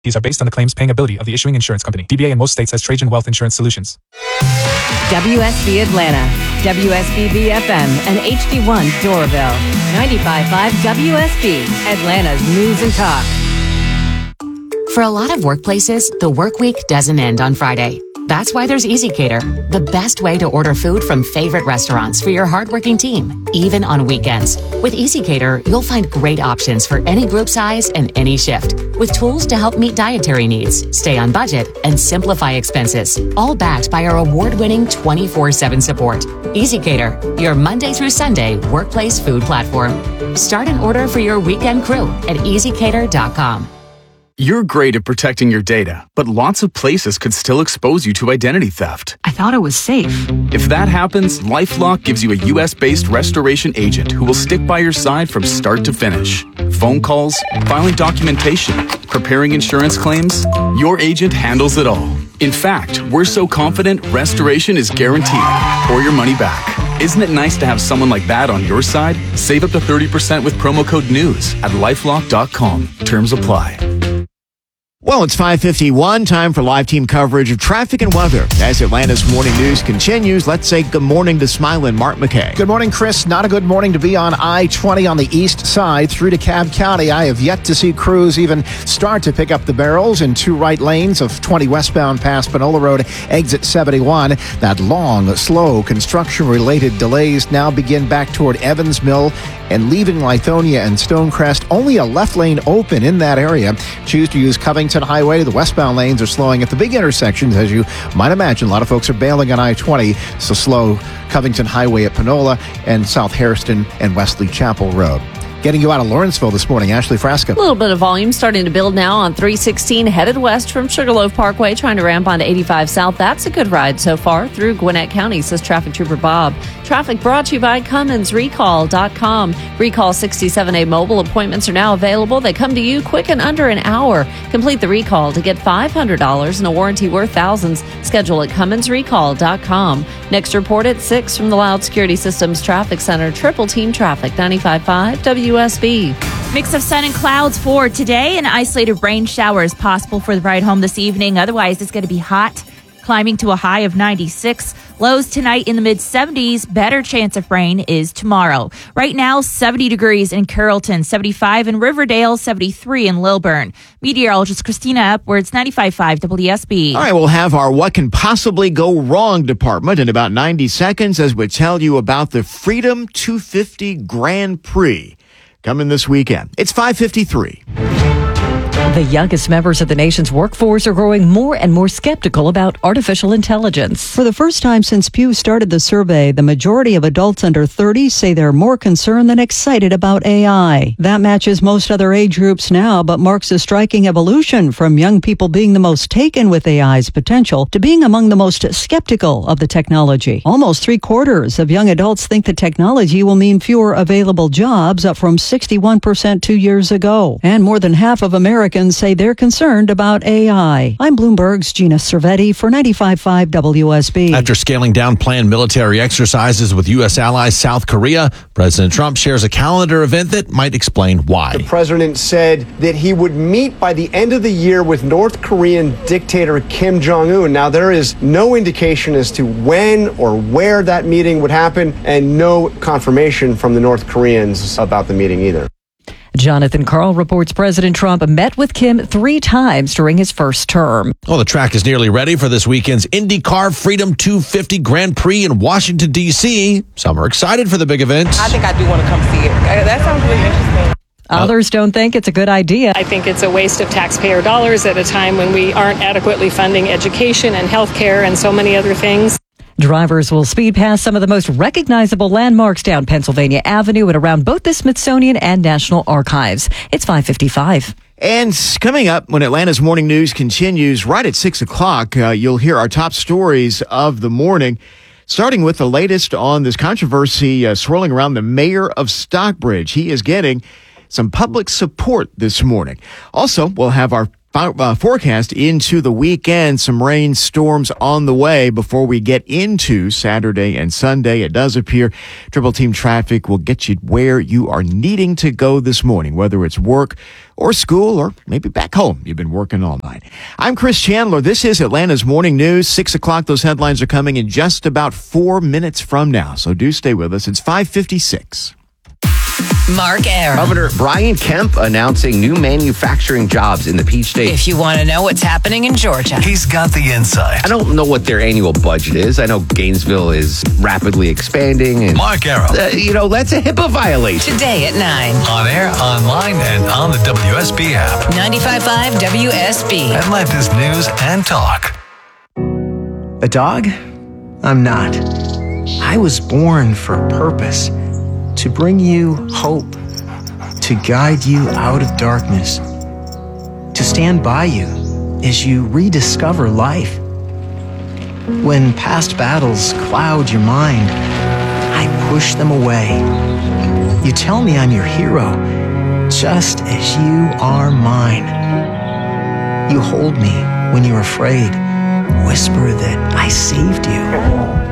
These are based on the claims paying ability of the issuing insurance company. DBA in most states has Trajan Wealth Insurance Solutions. WSB Atlanta, WSBB FM, and HD1 Doraville. 95.5 WSB, Atlanta's News and Talk. For a lot of workplaces, the work week doesn't end on Friday. That's why there's EasyCater, the best way to order food from favorite restaurants for your hardworking team, even on weekends. With EasyCater, you'll find great options for any group size and any shift, with tools to help meet dietary needs, stay on budget, and simplify expenses, all backed by our award-winning 24/7 support. EasyCater, your Monday through Sunday workplace food platform. Start an order for your weekend crew at easycater.com. You're great at protecting your data, but lots of places could still expose you to identity theft. I thought it was safe. If that happens, LifeLock gives you a US-based restoration agent who will stick by your side from start to finish. Phone calls, filing documentation, preparing insurance claims, your agent handles it all. In fact, we're so confident restoration is guaranteed or your money back. Isn't it nice to have someone like that on your side? Save up to 30% with promo code NEWS at lifelock.com. Terms apply. Well, it's 5:51, time for live team coverage of traffic and weather. As Atlanta's morning news continues, let's say good morning to smiling Mark McKay. Good morning, Chris. Not a good morning to be on I-20 on the east side through to Cobb County. I have yet to see crews even start to pick up the barrels in two right lanes of 20 westbound past Panola Road, exit 71. That long, slow construction-related delays now begin back toward Evans Mill and leaving Lithonia and Stonecrest. Only a left lane open in that area. Choose to use Covington Highway. The westbound lanes are slowing at the big intersections, as you might imagine. A lot of folks are bailing on I-20, so slow Covington Highway at Panola and South Harrison and Wesley Chapel Road. Getting you out of Lawrenceville this morning, Ashley Frasca. A little bit of volume starting to build now on 316 headed west from Sugarloaf Parkway, trying to ramp onto 85 South. That's a good ride so far through Gwinnett County, says Traffic Trooper Bob. Traffic brought to you by CummonsRecall.com. Recall 67A mobile appointments are now available. They come to you quick in under an hour. Complete the recall to get $500 and a warranty worth thousands. Schedule at CummonsRecall.com. Next report at 6 from the Loud Security Systems Traffic Center. Triple Team Traffic, 95.5 WSB. Mix of sun and clouds for today. An isolated rain shower is possible for the ride home this evening. Otherwise, it's going to be hot, climbing to a high of 96. Lows tonight in the mid-70s. Better chance of rain is tomorrow. Right now, 70 degrees in Carrollton, 75 in Riverdale, 73 in Lilburn. Meteorologist Christina Upwards, 95.5 WSB. All right, we'll have our What Can Possibly Go Wrong department in about 90 seconds as we tell you about the Freedom 250 Grand Prix coming this weekend. It's 5:53. The youngest members of the nation's workforce are growing more and more skeptical about artificial intelligence. For the first time since Pew started the survey, the majority of adults under 30 say they're more concerned than excited about AI. That matches most other age groups now, but marks a striking evolution from young people being the most taken with AI's potential to being among the most skeptical of the technology. Almost 3/4 of young adults think the technology will mean fewer available jobs, up from 61% 2 years ago. And more than half of Americans say they're concerned about AI. I'm Bloomberg's Gina Cervetti for 95.5 WSB. After scaling down planned military exercises with U.S. allies South Korea, President Trump shares a calendar event that might explain why. The president said that he would meet by the end of the year with North Korean dictator Kim Jong-un. Now, there is no indication as to when or where that meeting would happen, and no confirmation from the North Koreans about the meeting either. Jonathan Karl reports President Trump met with Kim 3 times during his first term. Well, the track is nearly ready for this weekend's IndyCar Freedom 250 Grand Prix in Washington, D.C. Some are excited for the big event. I think I do want to come see it. That sounds really interesting. Others don't think it's a good idea. I think it's a waste of taxpayer dollars at a time when we aren't adequately funding education and health care and so many other things. Drivers will speed past some of the most recognizable landmarks down Pennsylvania Avenue and around both the Smithsonian and National Archives. It's 5:55. And coming up, when Atlanta's morning news continues, right at 6 o'clock, you'll hear our top stories of the morning, starting with the latest on this controversy swirling around the mayor of Stockbridge. He is getting some public support this morning. Also, we'll have our forecast into the weekend. Some rainstorms on the way before we get into Saturday and Sunday. It does appear Triple Team Traffic will get you where you are needing to go this morning, whether it's work or school or maybe back home. You've been working all night. I'm Chris Chandler. This is Atlanta's Morning News. 6 o'clock. Those headlines are coming in just about 4 minutes from now. So do stay with us. It's 5:56. Mark Arum. Governor Brian Kemp announcing new manufacturing jobs in the Peach State. If you want to know what's happening in Georgia. He's got the insight. I don't know what their annual budget is. I know Gainesville is rapidly expanding. And, Mark Arum. That's a HIPAA violation. Today at 9. On air, online, and on the WSB app. 95.5 WSB. Atlanta's News and Talk. A dog? I'm not. I was born for a purpose. To bring you hope, to guide you out of darkness, to stand by you as you rediscover life. When past battles cloud your mind, I push them away. You tell me I'm your hero, just as you are mine. You hold me when you're afraid, whisper that I saved you.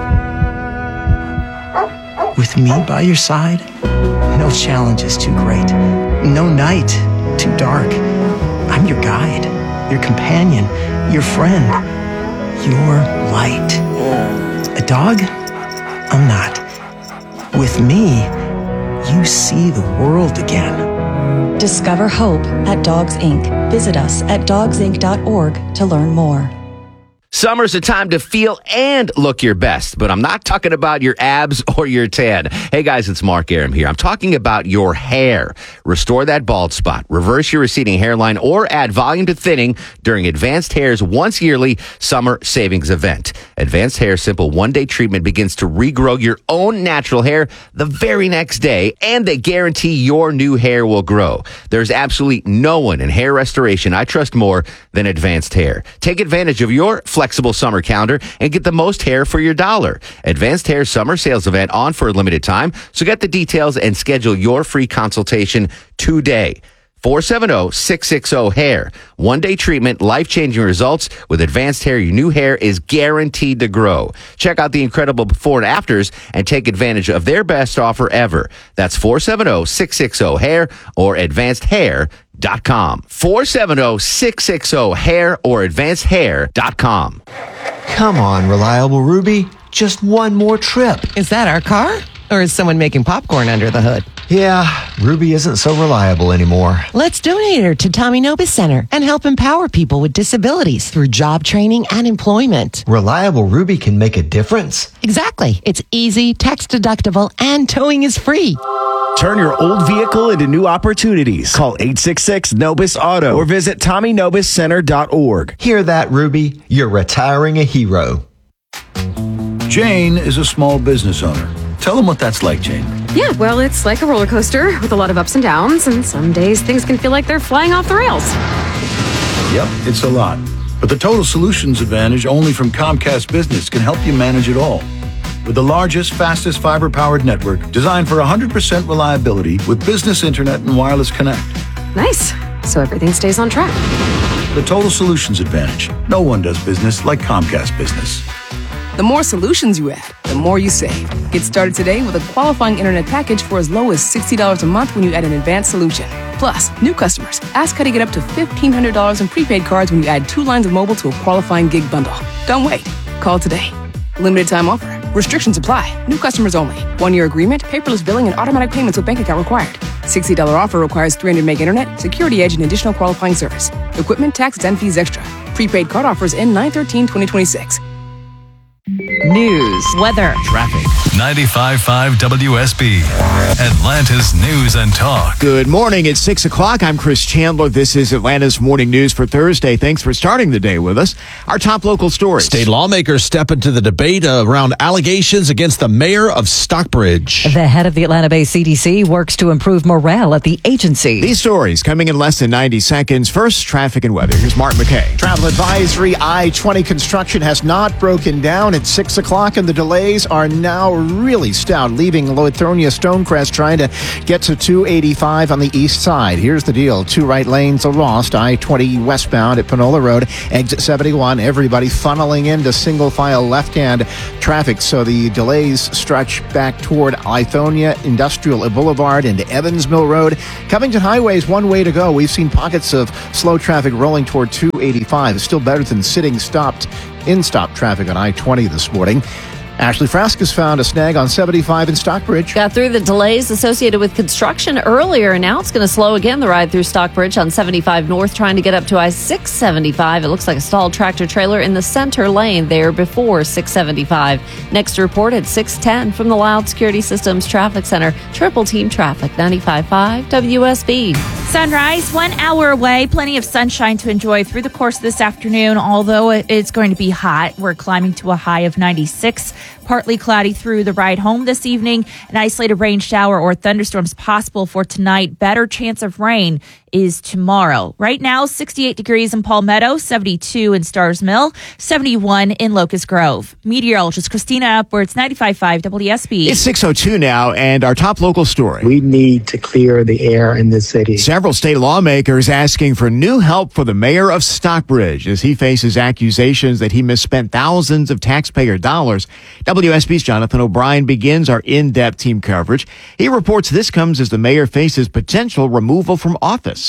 With me by your side, no challenge is too great, no night too dark. I'm your guide, your companion, your friend, your light. A dog? I'm not. With me, you see the world again. Discover hope at Dogs Inc. Visit us at dogsinc.org to learn more. Summer's a time to feel and look your best, but I'm not talking about your abs or your tan. Hey guys, it's Mark Arum here. I'm talking about your hair. Restore that bald spot, reverse your receding hairline, or add volume to thinning during Advanced Hair's once yearly summer savings event. Advanced Hair Simple one-day treatment begins to regrow your own natural hair the very next day, and they guarantee your new hair will grow. There's absolutely no one in hair restoration I trust more than Advanced Hair. Take advantage of your flexible summer calendar and get the most hair for your dollar. Advanced Hair Summer Sales Event on for a limited time, so get the details and schedule your free consultation today. 470-660-HAIR. One-day treatment, life-changing results. With Advanced Hair, your new hair is guaranteed to grow. Check out the incredible before and afters and take advantage of their best offer ever. That's 470-660-HAIR or advancedhair.com. 470-660-HAIR or advancedhair.com. Come on, Reliable Ruby. Just one more trip. Is that our car? Or is someone making popcorn under the hood? Yeah, Ruby isn't so reliable anymore. Let's donate her to Tommy Nobis Center and help empower people with disabilities through job training and employment. Reliable Ruby can make a difference. Exactly. It's easy, tax deductible, and towing is free. Turn your old vehicle into new opportunities. Call 866-NOBIS-AUTO or visit TommyNobisCenter.org. Hear that, Ruby? You're retiring a hero. Jane is a small business owner. Tell them what that's like, Jane. Yeah, well, it's like a roller coaster with a lot of ups and downs, and some days things can feel like they're flying off the rails. Yep, it's a lot. But the Total Solutions Advantage only from Comcast Business can help you manage it all. With the largest, fastest fiber-powered network designed for 100% reliability with business internet and wireless connect. Nice. So everything stays on track. The Total Solutions Advantage. No one does business like Comcast Business. The more solutions you add, the more you save. Get started today with a qualifying internet package for as low as $60 a month when you add an advanced solution. Plus, new customers, ask how to get up to $1,500 in prepaid cards when you add 2 lines of mobile to a qualifying gig bundle. Don't wait. Call today. Limited time offer. Restrictions apply. New customers only. 1-year agreement, paperless billing, and automatic payments with bank account required. $60 offer requires 300 meg internet, security edge, and additional qualifying service. Equipment, tax, and fees extra. Prepaid card offers end 9/13/2026. News, weather, traffic. 95.5 WSB. Atlanta's News and Talk. Good morning. It's 6 o'clock. I'm Chris Chandler. This is Atlanta's Morning News for Thursday. Thanks for starting the day with us. Our top local stories. State lawmakers step into the debate around allegations against the mayor of Stockbridge. The head of the Atlanta-based CDC works to improve morale at the agency. These stories coming in less than 90 seconds. First, traffic and weather. Here's Mark McKay. Travel advisory. I-20 construction has not broken down. It's 6 6 o'clock, and the delays are now really stout, leaving Lithonia Stonecrest trying to get to 285 on the east side. Here's the deal. 2 right lanes are lost. I-20 westbound at Panola Road, exit 71. Everybody funneling into single-file left-hand traffic, so the delays stretch back toward Lithonia Industrial Boulevard into Evans Mill Road. Covington Highway is one way to go. We've seen pockets of slow traffic rolling toward 285. It's still better than sitting in-stop traffic on I-20 this morning. Ashley Frask has found a snag on 75 in Stockbridge. Got through the delays associated with construction earlier, and now it's going to slow again the ride through Stockbridge on 75 North, trying to get up to I-675. It looks like a stalled tractor trailer in the center lane there before 675. Next report at 610 from the Loud Security Systems Traffic Center. Triple Team Traffic, 95.5 WSB. Sunrise 1 hour away. Plenty of sunshine to enjoy through the course of this afternoon, although it's going to be hot. We're climbing to a high of 96. Partly cloudy through the ride home this evening. An isolated rain shower or thunderstorms possible for tonight. Better chance of rain is tomorrow. Right now, 68 degrees in Palmetto, 72 in Starrs Mill, 71 in Locust Grove. Meteorologist Christina Upwards, 95.5 WSB. It's 6:02 now, and our top local story. We need to clear the air in this city. Several state lawmakers asking for new help for the mayor of Stockbridge as he faces accusations that he misspent thousands of taxpayer dollars. WSB's Jonathan O'Brien begins our in-depth team coverage. He reports this comes as the mayor faces potential removal from office.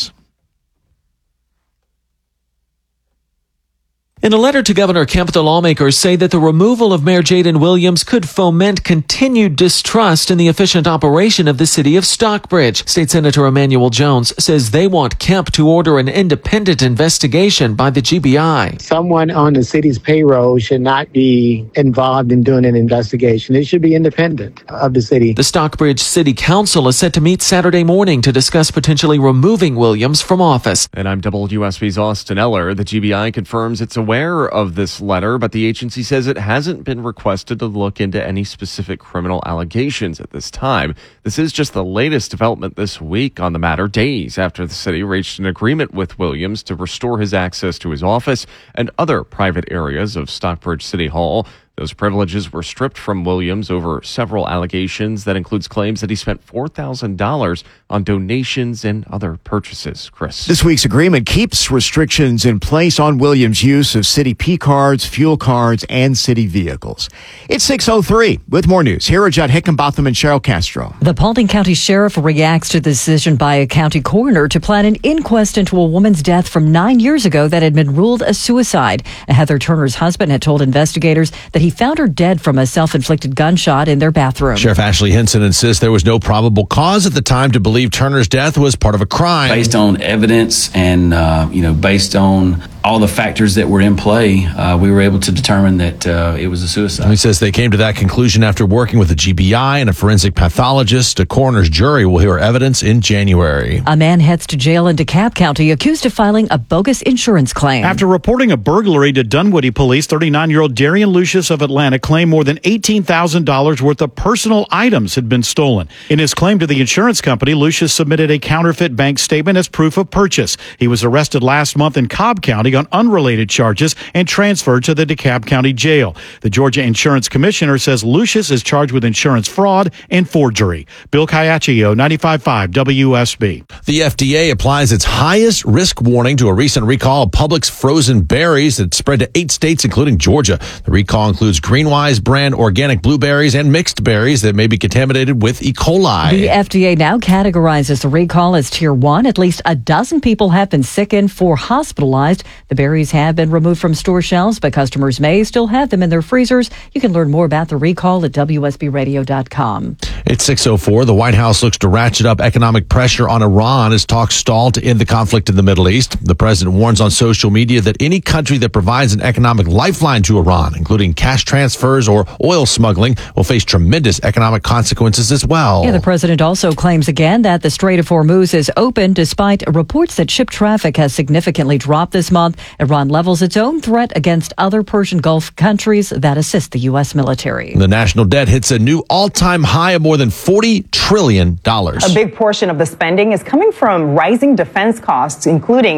In a letter to Governor Kemp, the lawmakers say that the removal of Mayor Jaden Williams could foment continued distrust in the efficient operation of the city of Stockbridge. State Senator Emmanuel Jones says they want Kemp to order an independent investigation by the GBI. Someone on the city's payroll should not be involved in doing an investigation. It should be independent of the city. The Stockbridge City Council is set to meet Saturday morning to discuss potentially removing Williams from office. And I'm WSB's Austin Eller. The GBI confirms it's aware of this letter, but the agency says it hasn't been requested to look into any specific criminal allegations at this time. This is just the latest development this week on the matter, days after the city reached an agreement with Williams to restore his access to his office and other private areas of Stockbridge City Hall. Those privileges were stripped from Williams over several allegations. That includes claims that he spent $4,000 on donations and other purchases. Chris. This week's agreement keeps restrictions in place on Williams' use of city P cards, fuel cards, and city vehicles. It's 6:03 with more news. Here are Judd Hickenbotham and Cheryl Castro. The Paulding County Sheriff reacts to the decision by a county coroner to plan an inquest into a woman's death from 9 years ago that had been ruled a suicide. Heather Turner's husband had told investigators that he found her dead from a self-inflicted gunshot in their bathroom. Sheriff Ashley Henson insists there was no probable cause at the time to believe Turner's death was part of a crime. Based on evidence and, based on all the factors that were in play, we were able to determine that it was a suicide. He says they came to that conclusion after working with a GBI and a forensic pathologist. A coroner's jury will hear evidence in January. A man heads to jail in DeKalb County accused of filing a bogus insurance claim. After reporting a burglary to Dunwoody police, 39-year-old Darian Lucius of Atlanta claimed more than $18,000 worth of personal items had been stolen. In his claim to the insurance company, Lucius submitted a counterfeit bank statement as proof of purchase. He was arrested last month in Cobb County on unrelated charges and transferred to the DeKalb County Jail. The Georgia Insurance Commissioner says Lucius is charged with insurance fraud and forgery. Bill Caiaccio, 95.5 WSB. The FDA applies its highest risk warning to a recent recall of Publix frozen berries that spread to 8 states, including Georgia. The recall includes Greenwise brand organic blueberries and mixed berries that may be contaminated with E. coli. The FDA now categorizes the recall as Tier 1. At least a dozen people have been sick and 4 hospitalized. The berries have been removed from store shelves, but customers may still have them in their freezers. You can learn more about the recall at WSBRadio.com. It's 6:04. The White House looks to ratchet up economic pressure on Iran as talks stall to end the conflict in the Middle East. The president warns on social media that any country that provides an economic lifeline to Iran, including cash transfers or oil smuggling, will face tremendous economic consequences as well. Yeah, the president also claims again that the Strait of Hormuz is open despite reports that ship traffic has significantly dropped this month. Iran levels its own threat against other Persian Gulf countries that assist the U.S. military. The national debt hits a new all-time high of more than $40 trillion. A big portion of the spending is coming from rising defense costs, including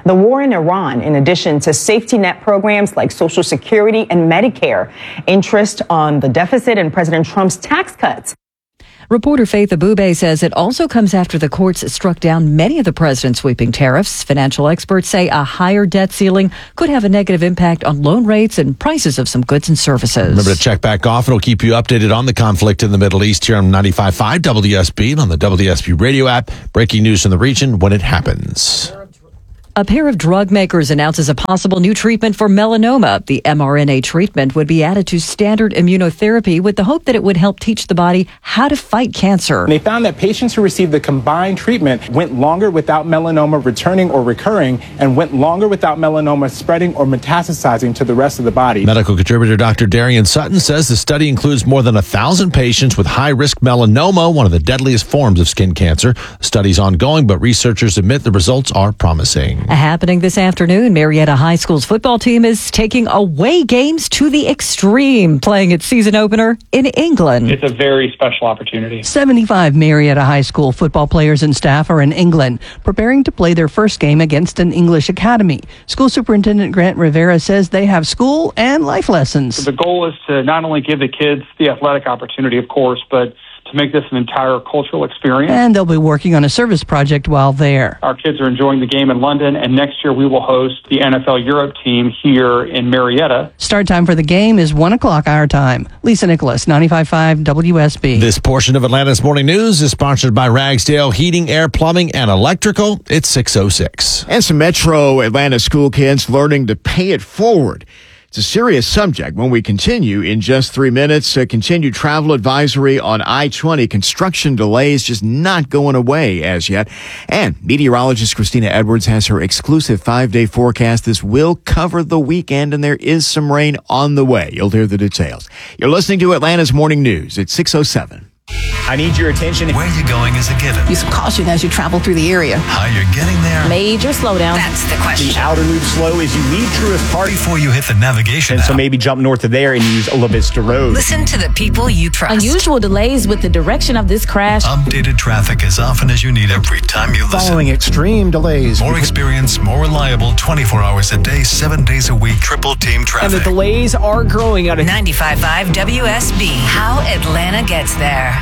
the war in Iran, in addition to safety net programs like Social Security and Medicare, interest on the deficit, and President Trump's tax cuts. Reporter Faith Abube says it also comes after the courts struck down many of the president's sweeping tariffs. Financial experts say a higher debt ceiling could have a negative impact on loan rates and prices of some goods and services. Remember to check back often. We'll keep you updated on the conflict in the Middle East here on 95.5 WSB and on the WSB radio app. Breaking news in the region when it happens. A pair of drug makers announces a possible new treatment for melanoma. The mRNA treatment would be added to standard immunotherapy with the hope that it would help teach the body how to fight cancer. They found that patients who received the combined treatment went longer without melanoma returning or recurring and went longer without melanoma spreading or metastasizing to the rest of the body. Medical contributor Dr. Darian Sutton says the study includes more than 1,000 patients with high-risk melanoma, one of the deadliest forms of skin cancer. The study's ongoing, but researchers admit the results are promising. Happening this afternoon, Marietta High School's football team is taking away games to the extreme, playing its season opener in England. It's a very special opportunity. 75 Marietta High School football players and staff are in England, preparing to play their first game against an English academy. School Superintendent Grant Rivera says they have school and life lessons. The goal is to not only give the kids the athletic opportunity, of course, but to make this an entire cultural experience. And they'll be working on a service project while there. Our kids are enjoying the game in London, and next year we will host the NFL Europe team here in Marietta. Start time for the game is 1 o'clock our time. Lisa Nicholas, 95.5 WSB. This portion of Atlanta's Morning News is sponsored by Ragsdale Heating, Air, Plumbing, and Electrical. It's 6:06. And some Metro Atlanta school kids learning to pay it forward. It's a serious subject when we continue in just 3 minutes. Continued travel advisory on I-20. Construction delays just not going away as yet. And meteorologist Christina Edwards has her exclusive 5-day forecast. This will cover the weekend, and there is some rain on the way. You'll hear the details. You're listening to Atlanta's Morning News at 6:07. I need your attention. Where you're going is a given. Use caution as you travel through the area. How you're getting there. Major slowdown. That's the question. The outer loop slow as you leave Truist Park. Before you hit the navigation And app. so maybe jump north of there and use Ola Vista Road. Listen to the people you trust. Unusual delays with the direction of this crash. Updated traffic as often as you need every time you listen. Following extreme delays. More experience, more reliable, 24 hours a day, 7 days a week, triple team And traffic. the delays are growing out of 95.5 WSB. How Atlanta gets there.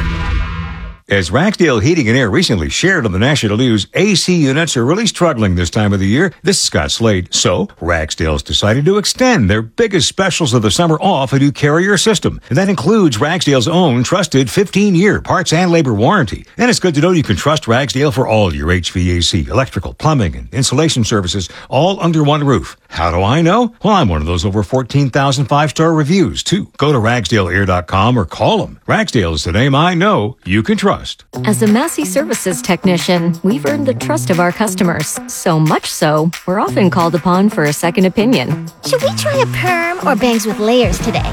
As Ragsdale Heating and Air recently shared on the national news, AC units are really struggling this time of the year. This is Scott Slade. So, Ragsdale's decided to extend their biggest specials of the summer off a new Carrier system. And that includes Ragsdale's own trusted 15-year parts and labor warranty. And it's good to know you can trust Ragsdale for all your HVAC, electrical, plumbing, and insulation services, all under one roof. How do I know? Well, I'm one of those over 14,000 5-star reviews, too. Go to RagsdaleAir.com or call them. Ragsdale is the name I know you can trust. As a Massey Services technician, we've earned the trust of our customers. So much so, we're often called upon for a second opinion. Should we try a perm or bangs with layers today?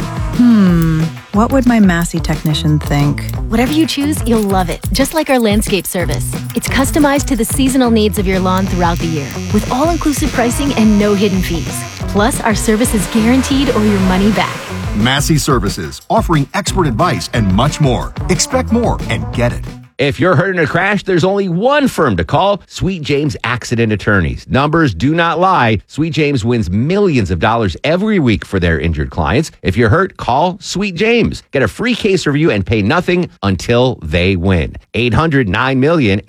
What would my Massey technician think? Whatever you choose, you'll love it. Just like our landscape service. It's customized to the seasonal needs of your lawn throughout the year, with all-inclusive pricing and no hidden fees. Plus, our service is guaranteed or your money back. Massey Services, offering expert advice and much more. Expect more and get it. If you're hurt in a crash, there's only one firm to call, Sweet James Accident Attorneys. Numbers do not lie. Sweet James wins millions of dollars every week for their injured clients. If you're hurt, call Sweet James. Get a free case review and pay nothing until they win. 800-9-MILLION,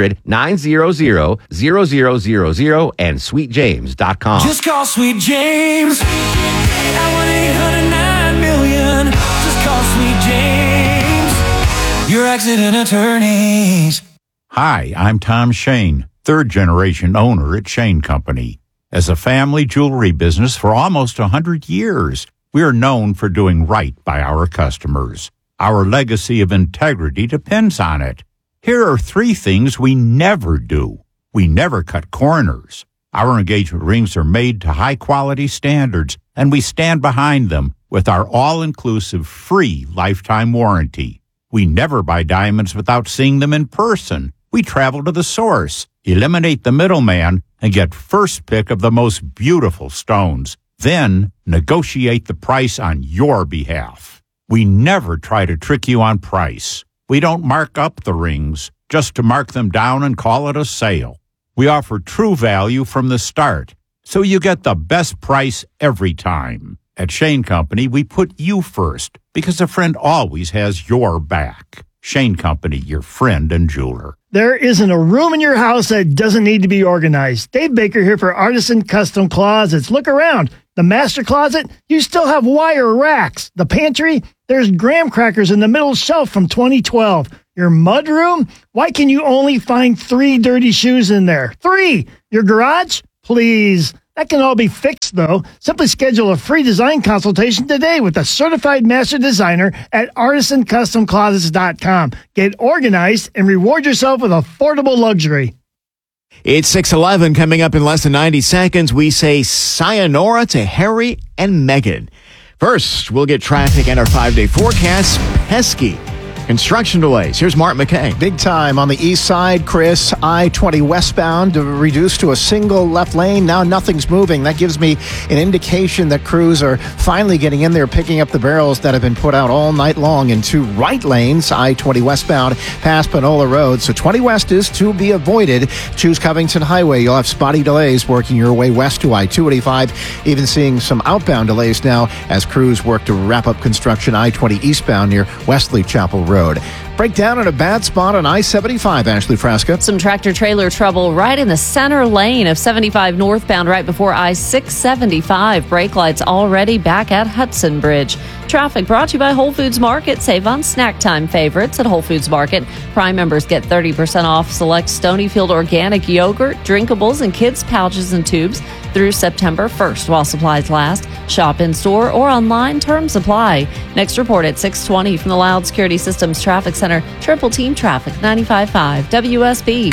800-900-0000, and sweetjames.com. Just call Sweet James at 1-800-9-MILLION. Just call Sweet James, your accident attorneys. Hi, I'm Tom Shane, third-generation owner at Shane Company. As a family jewelry business for almost 100 years, we are known for doing right by our customers. Our legacy of integrity depends on it. Here are 3 things we never do. We never cut corners. Our engagement rings are made to high-quality standards, and we stand behind them with our all-inclusive free lifetime warranty. We never buy diamonds without seeing them in person. We travel to the source, eliminate the middleman, and get first pick of the most beautiful stones. Then negotiate the price on your behalf. We never try to trick you on price. We don't mark up the rings just to mark them down and call it a sale. We offer true value from the start, so you get the best price every time. At Shane Company, we put you first because a friend always has your back. Shane Company, your friend and jeweler. There isn't a room in your house that doesn't need to be organized. Dave Baker here for Artisan Custom Closets. Look around. The master closet, you still have wire racks. The pantry, there's graham crackers in the middle shelf from 2012. Your mudroom, why can you only find 3 dirty shoes in there? 3! Your garage? Please. That can all be fixed, though. Simply schedule a free design consultation today with a certified master designer at artisancustomclosets.com. Get organized and reward yourself with affordable luxury. It's 6:11 coming up in less than 90 seconds. We say sayonara to Harry and Meghan. First, we'll get traffic and our 5-day forecast. Pesky construction delays. Here's Mark McKay. Big time on the east side, Chris. I-20 westbound reduced to a single left lane. Now nothing's moving. That gives me an indication that crews are finally getting in there, picking up the barrels that have been put out all night long in 2 right lanes. I-20 westbound past Panola Road. So 20 west is to be avoided. Choose Covington Highway. You'll have spotty delays working your way west to I-285. Even seeing some outbound delays now as crews work to wrap up construction I-20 eastbound near Wesley Chapel Road. Breakdown in a bad spot on I-75, Ashley Frasca. Some tractor-trailer trouble right in the center lane of 75 northbound right before I-675. Brake lights already back at Hudson Bridge. Traffic brought to you by Whole Foods Market. Save on snack time favorites at Whole Foods Market. Prime members get 30% off select Stonyfield organic yogurt, drinkables, and kids' pouches and tubes through September 1st while supplies last. Shop in store or online. Terms apply. Next report at 6:20 from the Loud Security Systems Traffic Center. Triple Team Traffic 95.5 WSB.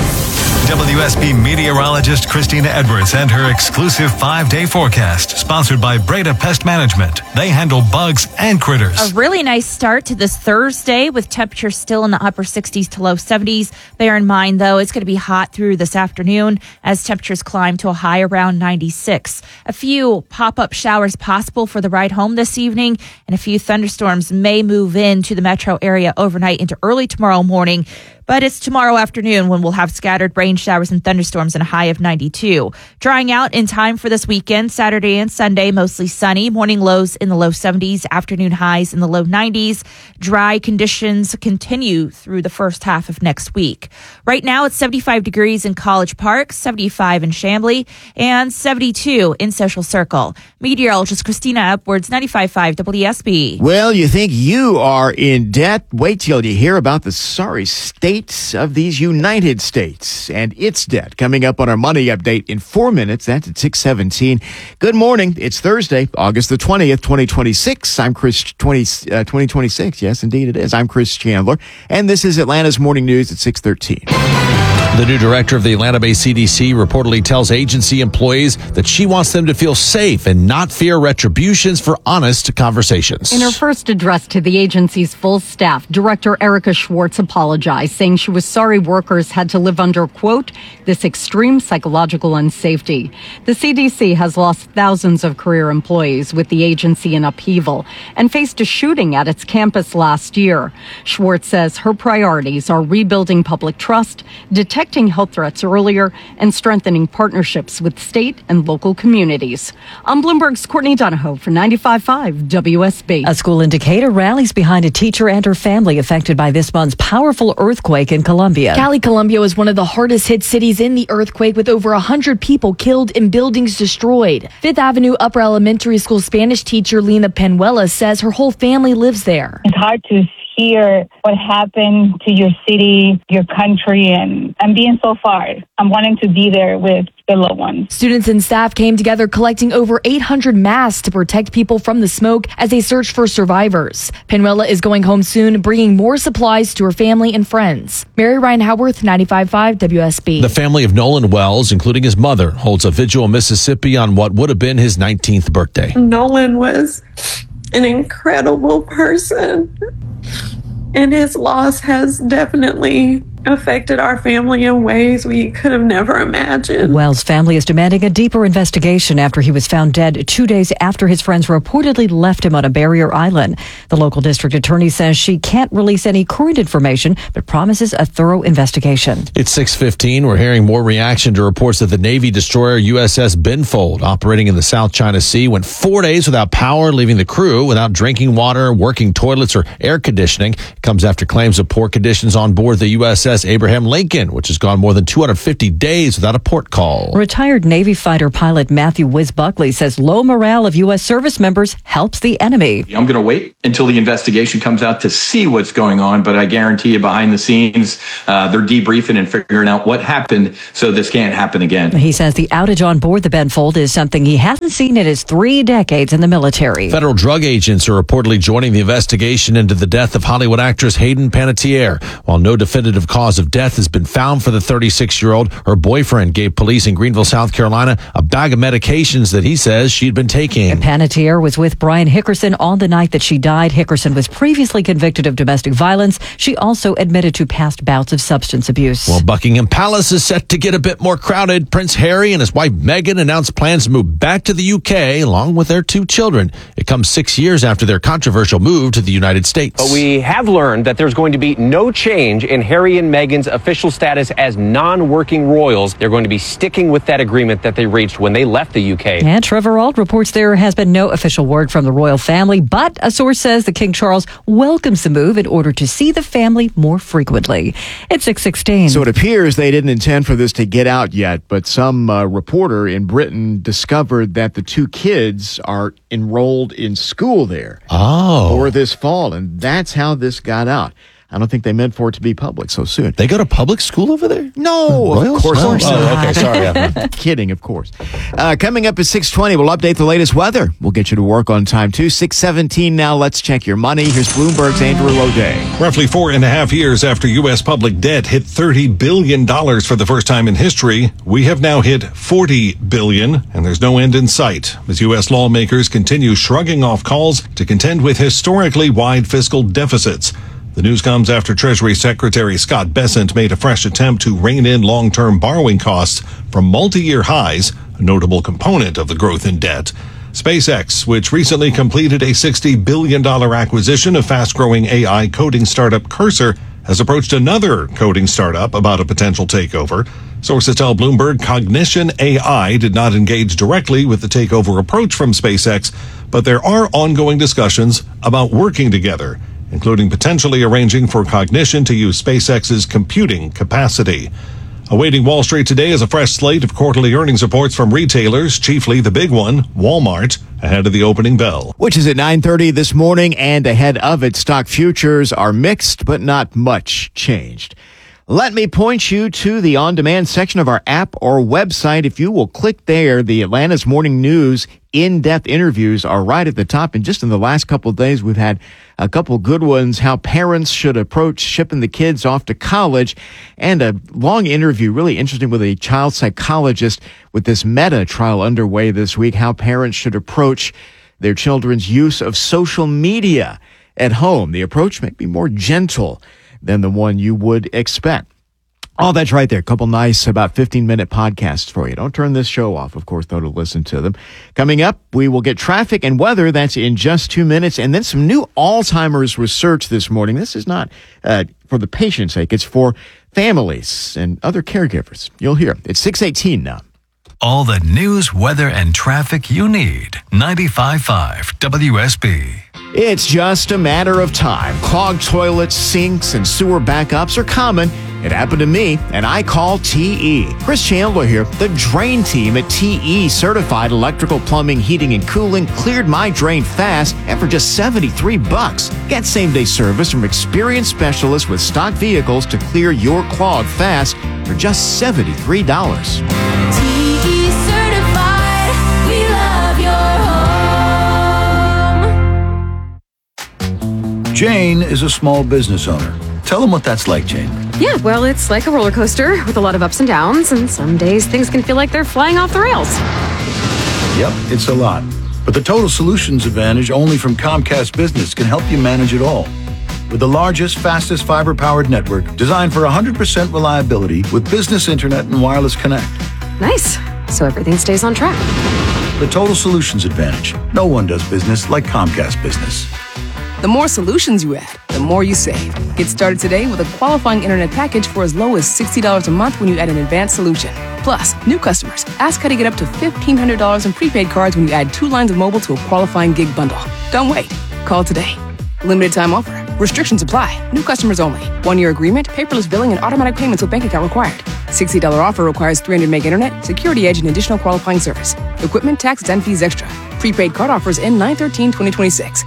WSB meteorologist Christina Edwards and her exclusive 5-day forecast, sponsored by Breda Pest Management. They handle bugs and critters. A really nice start to this Thursday with temperatures still in the upper 60s to low 70s. Bear in mind, though, it's going to be hot through this afternoon as temperatures climb to a high around 96. A few pop-up showers possible for the ride home this evening, and a few thunderstorms may move into the metro area overnight into early tomorrow morning. But it's tomorrow afternoon when we'll have scattered rain showers and thunderstorms and a high of 92. Drying out in time for this weekend, Saturday and Sunday, mostly sunny. Morning lows in the low 70s, afternoon highs in the low 90s. Dry conditions continue through the first half of next week. Right now, it's 75 degrees in College Park, 75 in Chamblee, and 72 in Social Circle. Meteorologist Christina Edwards, 95.5 WSB. Well, you think you are in debt? Wait till you hear about the sorry state of these United States and its debt. Coming up on our Money Update in 4 minutes. That's at 6:17. Good morning. It's Thursday, August the 20th, 2026. I'm Chris 2026. Yes, indeed it is. I'm Chris Chandler, and this is Atlanta's Morning News at 6:13. The new director of the Atlanta-based CDC reportedly tells agency employees that she wants them to feel safe and not fear retributions for honest conversations. In her first address to the agency's full staff, Director Erica Schwartz apologized, saying she was sorry workers had to live under, quote, this extreme psychological unsafety. The CDC has lost thousands of career employees with the agency in upheaval and faced a shooting at its campus last year. Schwartz says her priorities are rebuilding public trust, detecting health threats earlier, and strengthening partnerships with state and local communities. I'm Bloomberg's Courtney Donahoe for 95.5 WSB. A school indicator rallies behind a teacher and her family affected by this month's powerful earthquake in Colombia. Cali, Colombia was one of the hardest hit cities in the earthquake, with over 100 people killed and buildings destroyed. Fifth Avenue Upper Elementary School Spanish teacher Lena Penuela says her whole family lives there. It's hard to hear what happened to your city, your country, and I'm being so far. I'm wanting to be there with the loved ones. Students and staff came together collecting over 800 masks to protect people from the smoke as they searched for survivors. Penuela is going home soon, bringing more supplies to her family and friends. Mary Ryan Howarth, 95.5 WSB. The family of Nolan Wells, including his mother, holds a vigil in Mississippi on what would have been his 19th birthday. Nolan was an incredible person, and his loss has definitely affected our family in ways we could have never imagined. Wells' family is demanding a deeper investigation after he was found dead 2 days after his friends reportedly left him on a barrier island. The local district attorney says she can't release any current information, but promises a thorough investigation. It's 6:15. We're hearing more reaction to reports that the Navy destroyer USS Benfold, operating in the South China Sea, went 4 days without power, leaving the crew without drinking water, working toilets, or air conditioning. It comes after claims of poor conditions on board the USS Abraham Lincoln, which has gone more than 250 days without a port call. Retired Navy fighter pilot Matthew Wiz Buckley says low morale of U.S. service members helps the enemy. I'm going to wait until the investigation comes out to see what's going on, but I guarantee you behind the scenes, they're debriefing and figuring out what happened so this can't happen again. He says the outage on board the Benfold is something he hasn't seen in his 3 decades in the military. Federal drug agents are reportedly joining the investigation into the death of Hollywood actress Hayden Panettiere. While no definitive cause of death has been found for the 36-year-old, her boyfriend gave police in Greenville, South Carolina, a bag of medications that he says she'd been taking. Panettiere was with Brian Hickerson on the night that she died. Hickerson was previously convicted of domestic violence. She also admitted to past bouts of substance abuse. Well, Buckingham Palace is set to get a bit more crowded. Prince Harry and his wife Meghan announced plans to move back to the UK along with their 2 children. It comes 6 years after their controversial move to the United States. But we have learned that there's going to be no change in Harry and Meghan's official status as non-working royals. They're going to be sticking with that agreement that they reached when they left the UK. And Trevor Ault reports there has been no official word from the royal family, but a source says that King Charles welcomes the move in order to see the family more frequently. It's 6:16. So it appears they didn't intend for this to get out yet, but some reporter in Britain discovered that the 2 kids are enrolled in school there for this fall, and that's how this got out. I don't think they meant for it to be public so soon. They go to public school over there? No, of course not. Oh, okay, sorry. Kidding, of course. Coming up at 6:20, we'll update the latest weather. We'll get you to work on time, too. 6:17 now. Let's check your money. Here's Bloomberg's Andrew O'Day. Roughly 4.5 years after U.S. public debt hit $30 billion for the first time in history, we have now hit $40 billion, and there's no end in sight as U.S. lawmakers continue shrugging off calls to contend with historically wide fiscal deficits. The news comes after Treasury Secretary Scott Bessent made a fresh attempt to rein in long-term borrowing costs from multi-year highs, a notable component of the growth in debt. SpaceX, which recently completed a $60 billion acquisition of fast-growing AI coding startup Cursor, has approached another coding startup about a potential takeover. Sources tell Bloomberg Cognition AI did not engage directly with the takeover approach from SpaceX, but there are ongoing discussions about working together, including potentially arranging for Cognition to use SpaceX's computing capacity. Awaiting Wall Street today is a fresh slate of quarterly earnings reports from retailers, chiefly the big one, Walmart, ahead of the opening bell. Which is at 9:30 this morning, and ahead of it, stock futures are mixed, but not much changed. Let me point you to the on-demand section of our app or website. If you will click there, the Atlanta's Morning News in-depth interviews are right at the top. And just in the last couple of days, we've had a couple good ones, how parents should approach shipping the kids off to college, and a long interview, really interesting, with a child psychologist with this Meta trial underway this week, how parents should approach their children's use of social media at home. The approach may be more gentle than the one you would expect. Oh, that's right there. A couple nice, about 15-minute podcasts for you. Don't turn this show off, of course, though, to listen to them. Coming up, we will get traffic and weather. That's in just 2 minutes. And then some new Alzheimer's research this morning. This is not for the patient's sake. It's for families and other caregivers. You'll hear. It's 6:18 now. All the news, weather, and traffic you need. 95.5 WSB. It's just a matter of time. Clogged toilets, sinks, and sewer backups are common. It happened to me, and I call TE. Chris Chandler here. The drain team at TE Certified Electrical Plumbing, Heating, and Cooling cleared my drain fast and for just $73. Get same-day service from experienced specialists with stock vehicles to clear your clog fast for just $73. TE Certified, we love your home. Jane is a small business owner. Tell them what that's like, Jane. Yeah, well, it's like a roller coaster with a lot of ups and downs, and some days things can feel like they're flying off the rails. Yep, it's a lot. But the Total Solutions Advantage only from Comcast Business can help you manage it all. with the largest, fastest fiber-powered network designed for 100% reliability with business internet and wireless connect. Nice. So everything stays on track. The Total Solutions Advantage. No one does business like Comcast Business. The more solutions you add, the more you save. Get started today with a qualifying internet package for as low as $60 a month when you add an advanced solution. Plus, new customers, ask how to get up to $1,500 in prepaid cards when you add 2 lines of mobile to a qualifying gig bundle. Don't wait. Call today. Limited time offer. Restrictions apply. New customers only. 1-year agreement, paperless billing, and automatic payments with bank account required. $60 offer requires 300 meg internet, security edge, and additional qualifying service. Equipment, taxes, and fees extra. Prepaid card offers end 9/13/2026.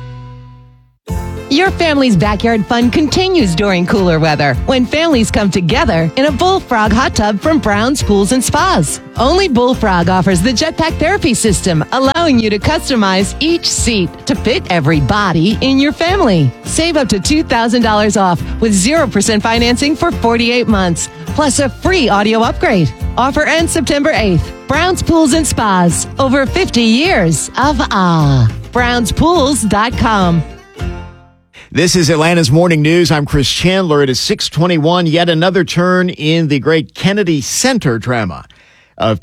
Your family's backyard fun continues during cooler weather when families come together in a Bullfrog hot tub from Brown's Pools and Spas. Only Bullfrog offers the Jetpack Therapy System, allowing you to customize each seat to fit every body in your family. Save up to $2,000 off with 0% financing for 48 months, plus a free audio upgrade. Offer ends September 8th. Brown's Pools and Spas, over 50 years of awe. BrownsPools.com. This is Atlanta's Morning News. I'm Chris Chandler. It is 6:21. Yet another turn in the great Kennedy Center drama of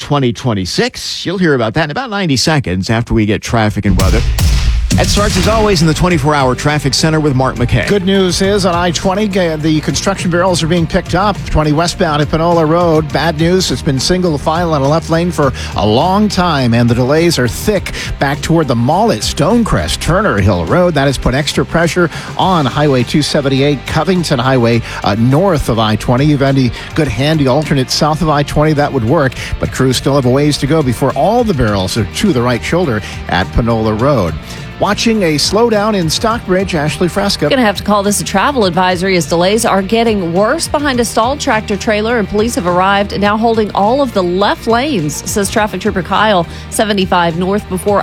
2026. You'll hear about that in about 90 seconds after we get traffic and weather. That starts, as always, in the 24-hour traffic center with Mark McKay. Good news is on I-20, the construction barrels are being picked up. 20 westbound at Panola Road. Bad news, it's been single file on a left lane for a long time, and the delays are thick back toward the mall at Stonecrest, Turner Hill Road. That has put extra pressure on Highway 278, Covington Highway, north of I-20. You've had any good handy alternate south of I-20, that would work, but crews still have a ways to go before all the barrels are to the right shoulder at Panola Road. Watching a slowdown in Stockbridge, Ashley Fresca. Going to have to call this a travel advisory as delays are getting worse behind a stalled tractor trailer, and police have arrived now holding all of the left lanes, says Traffic Trooper Kyle. 75 north before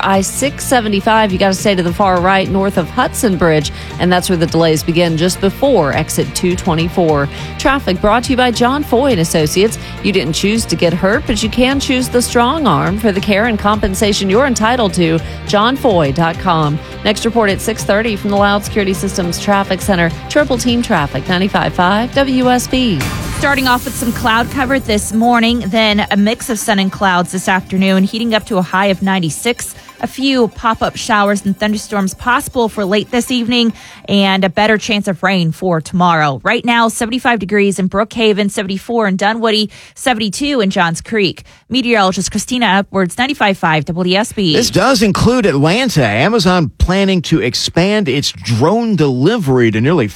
I-675. You got to stay to the far right north of Hudson Bridge, and that's where the delays begin, just before exit 224. Traffic brought to you by John Foy and Associates. You didn't choose to get hurt, but you can choose the strong arm for the care and compensation you're entitled to. JohnFoy.com. Next report at 6:30 from the Loud Security Systems Traffic Center. Triple Team Traffic, 95.5 WSB. Starting off with some cloud cover this morning, then a mix of sun and clouds this afternoon, heating up to a high of 96. A few pop-up showers and thunderstorms possible for late this evening, and a better chance of rain for tomorrow. Right now, 75 degrees in Brookhaven, 74 in Dunwoody, 72 in Johns Creek. Meteorologist Christina Upwards, 95.5 WSB. This does include Atlanta. Amazon planning to expand its drone delivery to nearly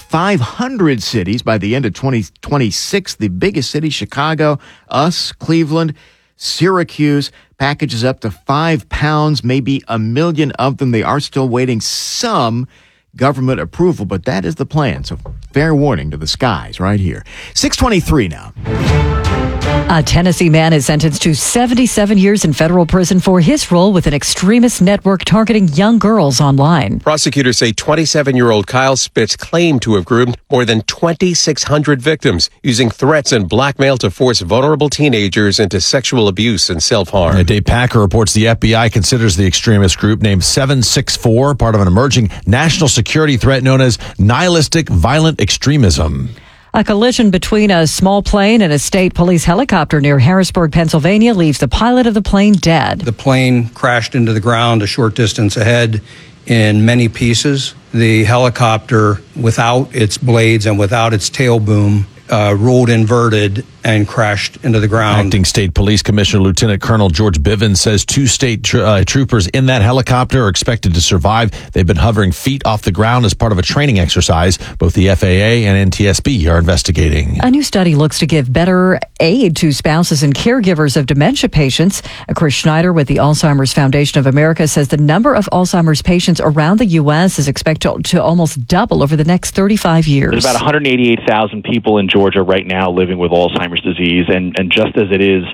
500 cities by the end of 2026. The biggest cities, Chicago, Cleveland, Syracuse. Packages up to 5 pounds, maybe 1 million of them. They are still waiting some government approval, but that is the plan. So fair warning to the skies right here. 6:23 now. A Tennessee man is sentenced to 77 years in federal prison for his role with an extremist network targeting young girls online. Prosecutors say 27-year-old Kyle Spitz claimed to have groomed more than 2,600 victims, using threats and blackmail to force vulnerable teenagers into sexual abuse and self-harm. Dave Packer reports the FBI considers the extremist group named 764 part of an emerging national security threat known as nihilistic violent extremism. A collision between a small plane and a state police helicopter near Harrisburg, Pennsylvania, leaves the pilot of the plane dead. The plane crashed into the ground a short distance ahead in many pieces. The helicopter, without its blades and without its tail boom, rolled inverted and crashed into the ground. Acting State Police Commissioner Lieutenant Colonel George Bivens says 2 state troopers in that helicopter are expected to survive. They've been hovering feet off the ground as part of a training exercise. Both the FAA and NTSB are investigating. A new study looks to give better aid to spouses and caregivers of dementia patients. Chris Schneider with the Alzheimer's Foundation of America says the number of Alzheimer's patients around the U.S. is expected to almost double over the next 35 years. There's about 188,000 people in Georgia right now living with Alzheimer's disease, and just as it is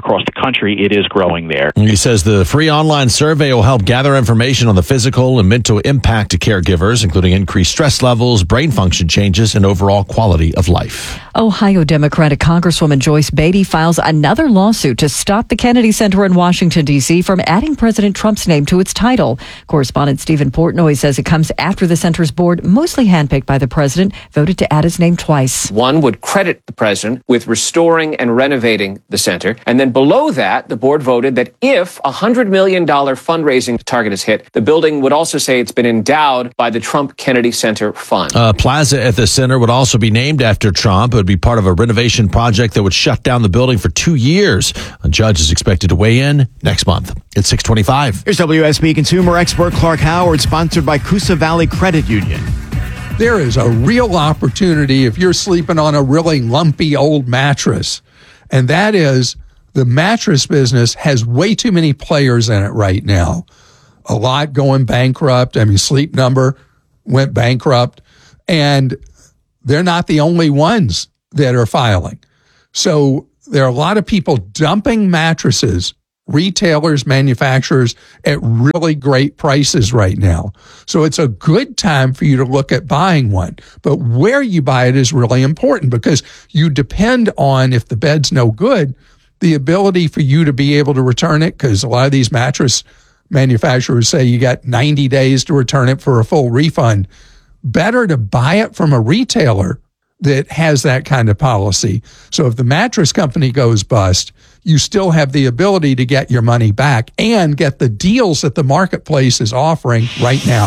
across the country, it is growing there. He says the free online survey will help gather information on the physical and mental impact to caregivers, including increased stress levels, brain function changes, and overall quality of life. Ohio Democratic Congresswoman Joyce Beatty files another lawsuit to stop the Kennedy Center in Washington, D.C. from adding President Trump's name to its title. Correspondent Stephen Portnoy says it comes after the center's board, mostly handpicked by the president, voted to add his name twice. One would credit the president with restoring and renovating the center. And then below that, the board voted that if a $100 million fundraising target is hit, the building would also say it's been endowed by the Trump Kennedy Center Fund. A plaza at the center would also be named after Trump. It would be part of a renovation project that would shut down the building for 2 years. A judge is expected to weigh in next month. It's 6:25. Here's WSB consumer expert Clark Howard, sponsored by Coosa Valley Credit Union. There is a real opportunity if you're sleeping on a really lumpy old mattress. And that is, the mattress business has way too many players in it right now. A lot going bankrupt. I mean, Sleep Number went bankrupt. And they're not the only ones that are filing. So there are a lot of people dumping mattresses, retailers, manufacturers, at really great prices right now. So it's a good time for you to look at buying one. But where you buy it is really important, because you depend on, if the bed's no good, the ability for you to be able to return it, because a lot of these mattress manufacturers say you got 90 days to return it for a full refund. Better to buy it from a retailer that has that kind of policy. So if the mattress company goes bust, you still have the ability to get your money back and get the deals that the marketplace is offering right now.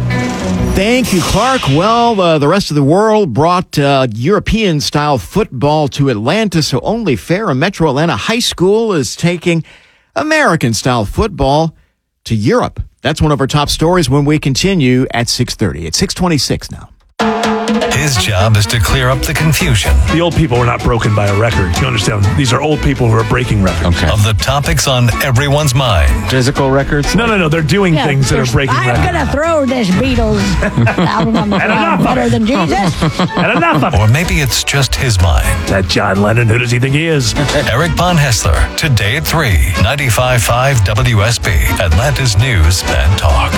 Thank you, Clark. Well, the rest of the world brought European-style football to Atlanta, so Only Fair, a Metro Atlanta high school, is taking American-style football to Europe. That's one of our top stories when we continue at 6:30. It's 6:26 now. His job is to clear up the confusion. The old people were not broken by a record. You understand? These are old people who are breaking records. Okay. Of the topics on everyone's mind. Physical records? No. They're doing things that are breaking records. I'm going to throw this Beatles album on the ground better than Jesus. And enough of it. Or maybe it's just his mind. That John Lennon, who does he think he is? Eric Von Hessler, today at 3, 95.5 WSB, Atlanta's News and Talk.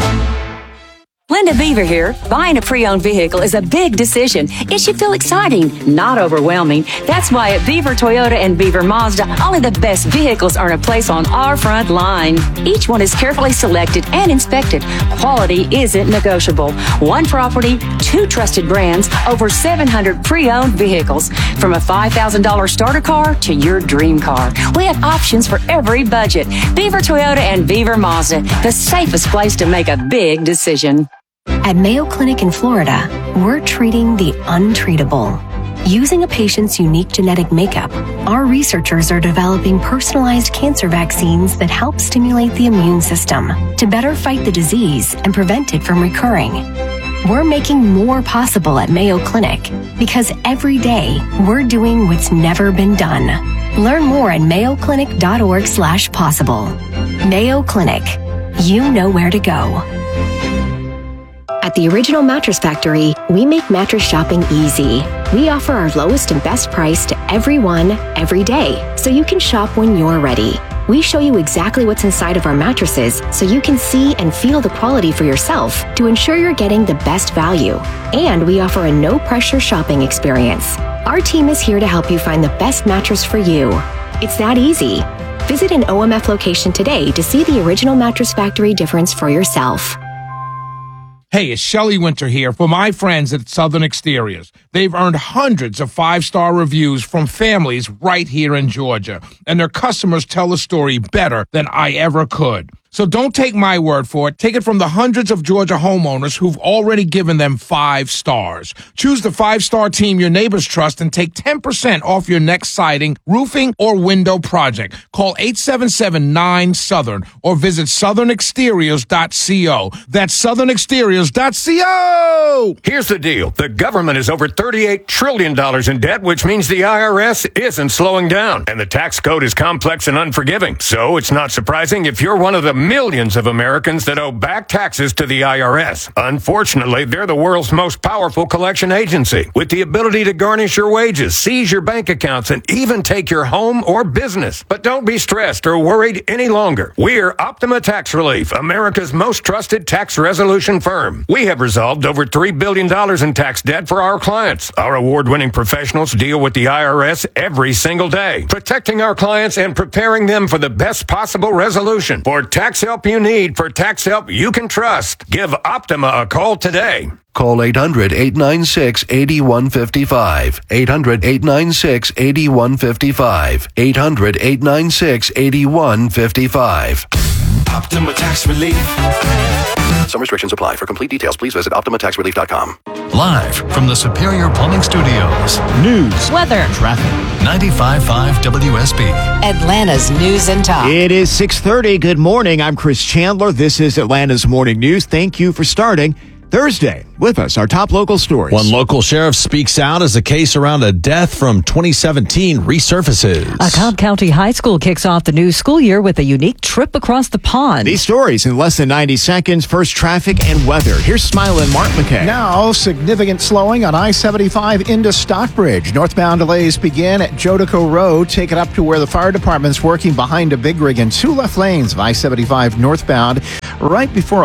Linda Beaver here. Buying a pre-owned vehicle is a big decision. It should feel exciting, not overwhelming. That's why at Beaver Toyota and Beaver Mazda, only the best vehicles earn a place on our front line. Each one is carefully selected and inspected. Quality isn't negotiable. One property, 2 trusted brands, over 700 pre-owned vehicles. From a $5,000 starter car to your dream car. We have options for every budget. Beaver Toyota and Beaver Mazda, the safest place to make a big decision. At Mayo Clinic in Florida, we're treating the untreatable. Using a patient's unique genetic makeup, our researchers are developing personalized cancer vaccines that help stimulate the immune system to better fight the disease and prevent it from recurring. We're making more possible at Mayo Clinic because every day we're doing what's never been done. Learn more at mayoclinic.org/possible. Mayo Clinic. You know where to go. At the Original Mattress Factory, we make mattress shopping easy. We offer our lowest and best price to everyone, every day, so you can shop when you're ready. We show you exactly what's inside of our mattresses so you can see and feel the quality for yourself to ensure you're getting the best value. And we offer a no-pressure shopping experience. Our team is here to help you find the best mattress for you. It's that easy. Visit an OMF location today to see the Original Mattress Factory difference for yourself. Hey, it's Shelley Winter here for my friends at Southern Exteriors. They've earned hundreds of 5-star reviews from families right here in Georgia, and their customers tell the story better than I ever could. So don't take my word for it. Take it from the hundreds of Georgia homeowners who've already given them 5 stars. Choose the 5-star team your neighbors trust and take 10% off your next siding, roofing, or window project. Call 877-9-SOUTHERN or visit southernexteriors.co. That's southernexteriors.co! Here's the deal. The government is over $38 trillion in debt, which means the IRS isn't slowing down. And the tax code is complex and unforgiving. So it's not surprising if you're one of the millions of Americans that owe back taxes to the IRS. Unfortunately, they're the world's most powerful collection agency, with the ability to garnish your wages, seize your bank accounts, and even take your home or business. But don't be stressed or worried any longer. We're Optima Tax Relief, America's most trusted tax resolution firm. We have resolved over $3 billion in tax debt for our clients. Our award-winning professionals deal with the IRS every single day, protecting our clients and preparing them for the best possible resolution. For tax help you need, for tax help you can trust, give Optima a call today. Call 800-896-8155. 800-896-8155. 800-896-8155. Optima Tax Relief. Some restrictions apply. For complete details, please visit OptimaTaxRelief.com. Live from the Superior Plumbing Studios. News, weather, traffic. 95.5 WSB. Atlanta's News and Talk. It is 6:30. Good morning. I'm Chris Chandler. This is Atlanta's Morning News. Thank you for starting Thursday with us, our top local stories. One local sheriff speaks out as a case around a death from 2017 resurfaces. A Cobb County high school kicks off the new school year with a unique trip across the pond. These stories in less than 90 seconds. First, traffic and weather. Here's Smilin' Mark McKay. Now, significant slowing on I-75 into Stockbridge. Northbound delays begin at Jodico Road. Take it up to where the fire department's working behind a big rig in two left lanes of I-75 northbound. Right before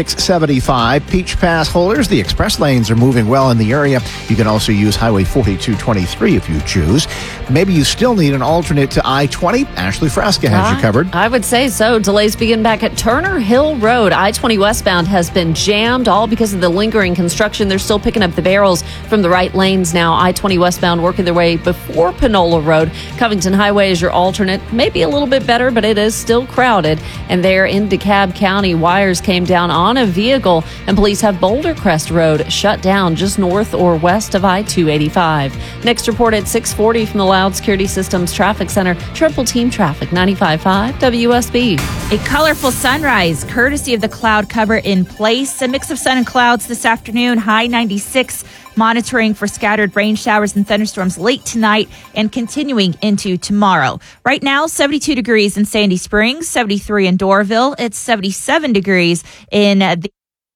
I-675, Peach Pass holders, the express lanes are moving well in the area. You can also use Highway 4223 if you choose. Maybe you still need an alternate to I-20. Ashley Frasca has you covered. I would say so. Delays begin back at Turner Hill Road. I-20 westbound has been jammed, all because of the lingering construction. They're still picking up the barrels from the right lanes now. I-20 westbound working their way before Panola Road. Covington Highway is your alternate. Maybe a little bit better, but it is still crowded. And there in DeKalb County, wires came down on a vehicle, and police have Boulder Crest Road shut down just north or west of I-285. Next report at 6:40 from the Loud Security Systems Traffic Center. Triple Team Traffic, 95.5 WSB. A colorful sunrise, courtesy of the cloud cover in place. A mix of sun and clouds this afternoon, high 96. Monitoring for scattered rain showers and thunderstorms late tonight and continuing into tomorrow. Right now, 72 degrees in Sandy Springs, 73 in Doraville. It's 77 degrees in the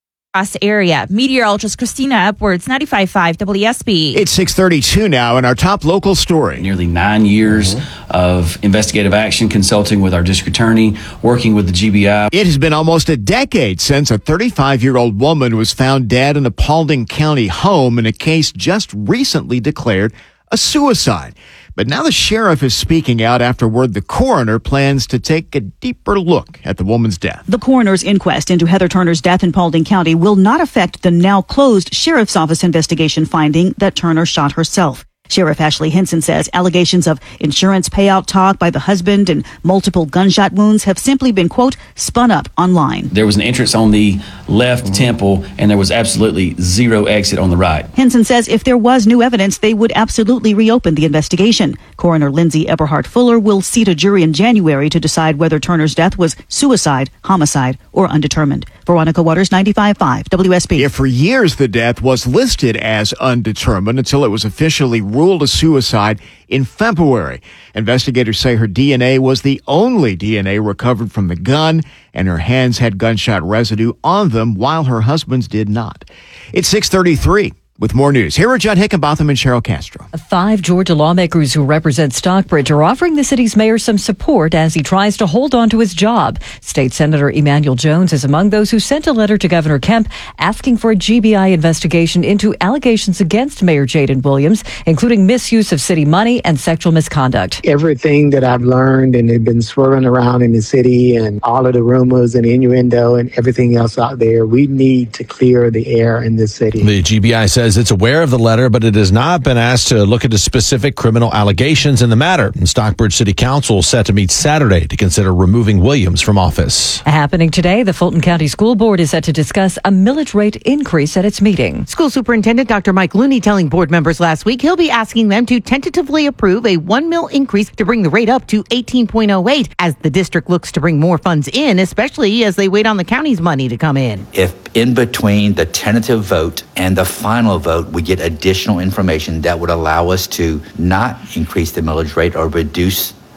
area. Meteorologist Christina Upwards, 95.5 WSB. It's 6:32 now, and our top local story. Nearly 9 years of investigative action, consulting with our district attorney, working with the GBI. It has been almost a decade since a 35-year-old woman was found dead in a Paulding County home in a case just recently declared a suicide. But now the sheriff is speaking out after word the coroner plans to take a deeper look at the woman's death. The coroner's inquest into Heather Turner's death in Paulding County will not affect the now closed sheriff's office investigation finding that Turner shot herself. Sheriff Ashley Henson says allegations of insurance payout talk by the husband and multiple gunshot wounds have simply been, quote, spun up online. There was an entrance on the left temple, and there was absolutely zero exit on the right. Henson says if there was new evidence, they would absolutely reopen the investigation. Coroner Lindsay Eberhardt Fuller will seat a jury in January to decide whether Turner's death was suicide, homicide, or undetermined. Veronica Waters, 95.5 WSB. For years, the death was listed as undetermined until it was officially ruled a suicide in February. Investigators say her DNA was the only DNA recovered from the gun, and her hands had gunshot residue on them while her husband's did not. It's 6:33. With more news, here are Judd Hickenbotham and Cheryl Castro. 5 Georgia lawmakers who represent Stockbridge are offering the city's mayor some support as he tries to hold on to his job. State Senator Emanuel Jones is among those who sent a letter to Governor Kemp asking for a GBI investigation into allegations against Mayor Jaden Williams, including misuse of city money and sexual misconduct. Everything that I've learned and have been swirling around in the city and all of the rumors and innuendo and everything else out there, we need to clear the air in this city. The GBI says it's aware of the letter, but it has not been asked to look into specific criminal allegations in the matter. And Stockbridge City Council is set to meet Saturday to consider removing Williams from office. Happening today, the Fulton County School Board is set to discuss a millage rate increase at its meeting. School Superintendent Dr. Mike Looney telling board members last week he'll be asking them to tentatively approve a 1 mil increase to bring the rate up to 18.08 as the district looks to bring more funds in, especially as they wait on the county's money to come in. If in between the tentative vote and the final vote, we get additional information that would allow us to not increase the millage rate or reduce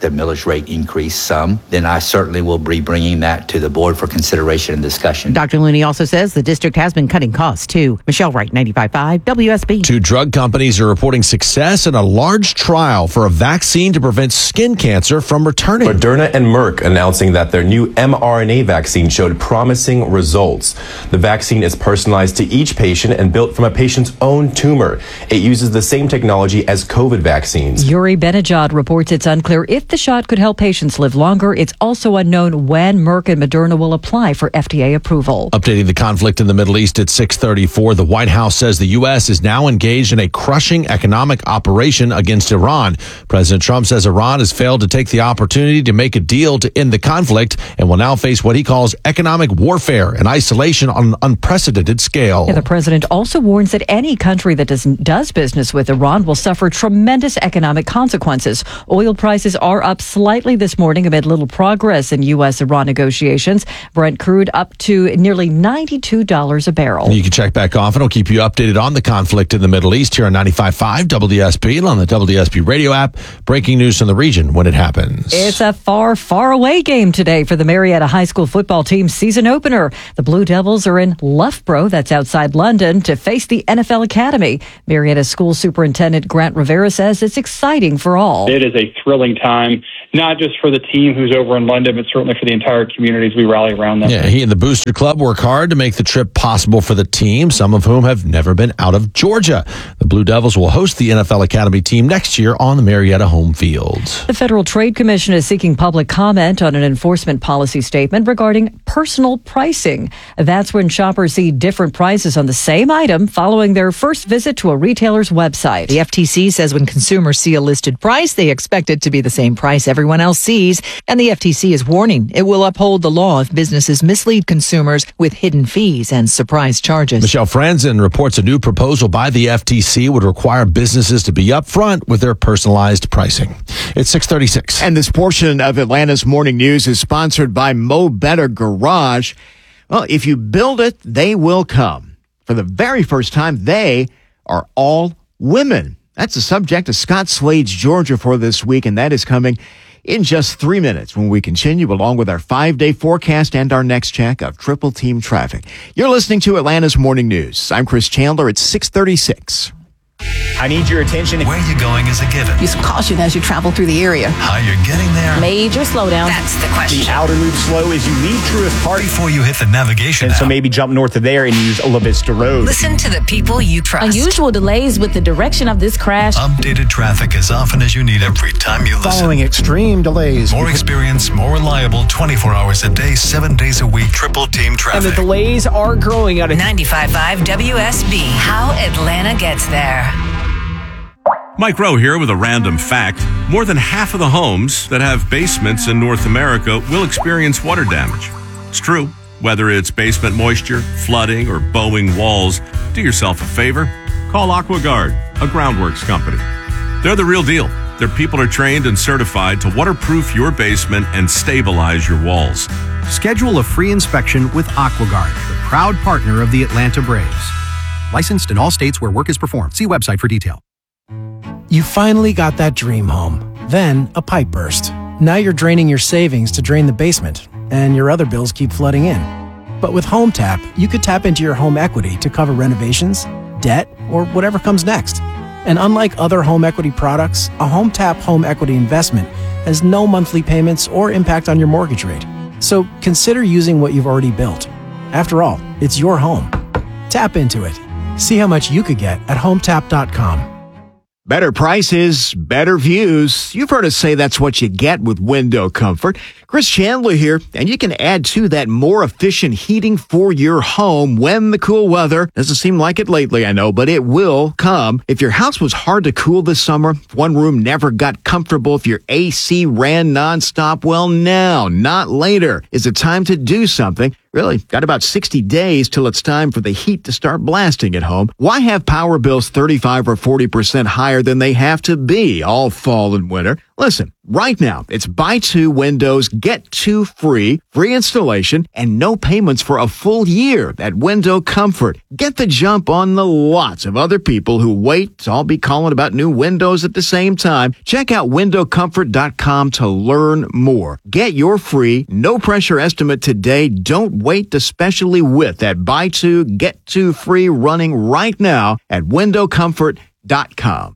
the millage rate increase some, then I certainly will be bringing that to the board for consideration and discussion. Dr. Looney also says the district has been cutting costs, too. Michelle Wright, 95.5 WSB. 2 drug companies are reporting success in a large trial for a vaccine to prevent skin cancer from returning. Moderna and Merck announcing that their new mRNA vaccine showed promising results. The vaccine is personalized to each patient and built from a patient's own tumor. It uses the same technology as COVID vaccines. Yuri Benajad reports it's unclear if the shot could help patients live longer. It's also unknown when Merck and Moderna will apply for FDA approval. Updating the conflict in the Middle East at 6:34, the White House says the U.S. is now engaged in a crushing economic operation against Iran. President Trump says Iran has failed to take the opportunity to make a deal to end the conflict and will now face what he calls economic warfare and isolation on an unprecedented scale. The president also warns that any country that does business with Iran will suffer tremendous economic consequences. Oil prices are up slightly this morning amid little progress in U.S.-Iran negotiations. Brent crude up to nearly $92 a barrel. You can check back often. We'll keep you updated on the conflict in the Middle East here on 95.5 WSB and on the WSB radio app. Breaking news from the region when it happens. It's a far, far away game today for the Marietta High School football team's season opener. The Blue Devils are in Loughborough, that's outside London, to face the NFL Academy. Marietta School Superintendent Grant Rivera says it's exciting for all. It is a thrilling time, not just for the team who's over in London, but certainly for the entire community as we rally around them. Yeah, he and the Booster Club work hard to make the trip possible for the team, some of whom have never been out of Georgia. The Blue Devils will host the NFL Academy team next year on the Marietta home field. The Federal Trade Commission is seeking public comment on an enforcement policy statement regarding personal pricing. That's when shoppers see different prices on the same item following their first visit to a retailer's website. The FTC says when consumers see a listed price, they expect it to be the same price everyone else sees. And the FTC is warning it will uphold the law if businesses mislead consumers with hidden fees and surprise charges. Michelle Franzen reports a new proposal by the FTC would require businesses to be upfront with their personalized pricing. It's 6:36. And this portion of Atlanta's Morning News is sponsored by Mo Better Garage. Well, if you build it, they will come. For the very first time, they are all women. That's the subject of Scott Slade's Georgia for this week, and that is coming in just 3 minutes when we continue along with our 5-day forecast and our next check of Triple Team traffic. You're listening to Atlanta's Morning News. I'm Chris Chandler at 6:36. I need your attention. Where you're going is a given. Use caution as you travel through the area. How you're getting there. Major slowdown. That's the question. The outer loop slow as you leave Truist Park. Before you hit the navigation And so maybe jump north of there and use La Vista Road. Listen to the people you trust. Unusual delays with the direction of this crash. Updated traffic as often as you need every time you listen. Following extreme delays. More experience, more reliable, 24 hours a day, 7 days a week, Triple Team traffic. And the delays are growing out of 95.5 WSB. How Atlanta gets there. Mike Rowe here with a random fact. More than half of the homes that have basements in North America will experience water damage. It's true. Whether it's basement moisture, flooding, or bowing walls, do yourself a favor. Call AquaGuard, a groundworks company. They're the real deal. Their people are trained and certified to waterproof your basement and stabilize your walls. Schedule a free inspection with AquaGuard, the proud partner of the Atlanta Braves. Licensed in all states where work is performed. See website for detail. You finally got that dream home. Then a pipe burst. Now you're draining your savings to drain the basement, and your other bills keep flooding in. But with HomeTap, you could tap into your home equity to cover renovations, debt, or whatever comes next. And unlike other home equity products, a HomeTap home equity investment has no monthly payments or impact on your mortgage rate. So consider using what you've already built. After all, it's your home. Tap into it. See how much you could get at HomeTap.com. Better prices, better views. You've heard us say that's what you get with Window Comfort. Chris Chandler here, and you can add to that more efficient heating for your home when the cool weather doesn't seem like it lately, I know, but it will come. If your house was hard to cool this summer, if one room never got comfortable, if your AC ran nonstop, well, now, not later, is the time to do something. Really, got about 60 days till it's time for the heat to start blasting at home. Why have power bills 35 or 40% higher than they have to be all fall and winter? Listen, right now, it's buy 2 windows, get 2 free installation, and no payments for a full year at Window Comfort. Get the jump on the lots of other people who wait to all be calling about new windows at the same time. Check out windowcomfort.com to learn more. Get your free, no-pressure estimate today. Don't wait to specially with that buy 2, get 2 free running right now at windowcomfort.com.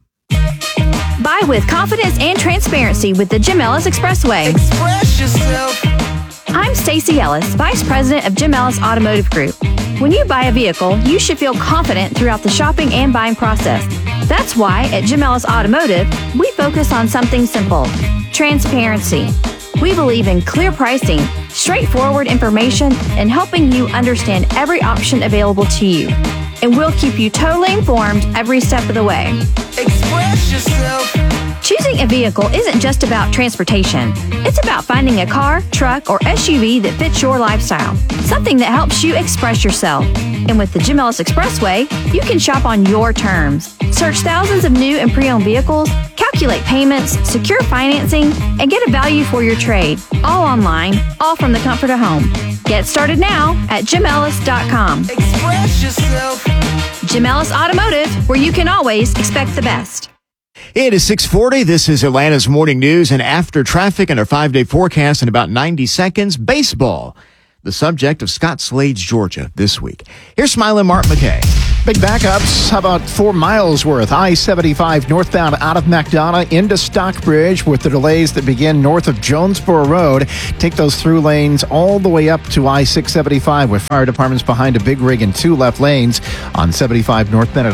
Buy with confidence and transparency with the Jim Ellis Expressway. Express yourself. I'm Stacey Ellis, Vice President of Jim Ellis Automotive Group. When you buy a vehicle, you should feel confident throughout the shopping and buying process. That's why at Jim Ellis Automotive, we focus on something simple: transparency. We believe in clear pricing, straightforward information, and helping you understand every option available to you. And we'll keep you totally informed every step of the way. Express yourself. Choosing a vehicle isn't just about transportation. It's about finding a car, truck, or SUV that fits your lifestyle. Something that helps you express yourself. And with the Jim Ellis Expressway, you can shop on your terms. Search thousands of new and pre-owned vehicles, calculate payments, secure financing, and get a value for your trade. All online, all from the comfort of home. Get started now at JimEllis.com. Express yourself. Jim Ellis Automotive, where you can always expect the best. It is 6:40. This is Atlanta's Morning News, and after traffic and our 5-day forecast in about 90 seconds, baseball, the subject of Scott Slade's Georgia this week. Here's Smiling Mark McKay. Big backups, about 4 miles worth. I-75 northbound out of McDonough into Stockbridge with the delays that begin north of Jonesboro Road. Take those through lanes all the way up to I-675 with fire departments behind a big rig in 2 left lanes on 75 northbound at